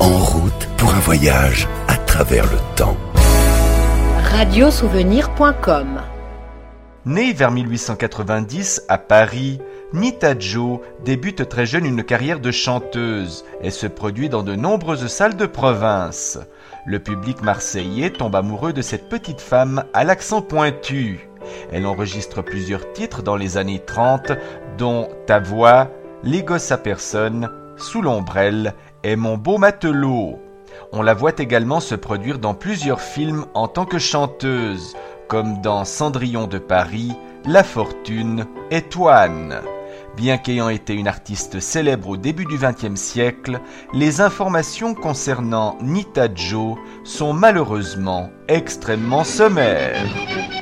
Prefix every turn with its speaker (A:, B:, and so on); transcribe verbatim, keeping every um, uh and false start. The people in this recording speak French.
A: En route pour un voyage à travers le temps.
B: radiosouvenir point com.
C: Née vers mille huit cent quatre-vingt-dix à Paris, Nita Jo débute très jeune une carrière de chanteuse et se produit dans de nombreuses salles de province. Le public marseillais tombe amoureux de cette petite femme à l'accent pointu. Elle enregistre plusieurs titres dans les années trente, dont Ta voix, Les gosses à personne, Sous l'ombrelle et Mon beau matelot. On la voit également se produire dans plusieurs films en tant que chanteuse, comme dans Cendrillon de Paris, La Fortune et Toine. Bien qu'ayant été une artiste célèbre au début du vingtième siècle, les informations concernant Nita Jo sont malheureusement extrêmement sommaires.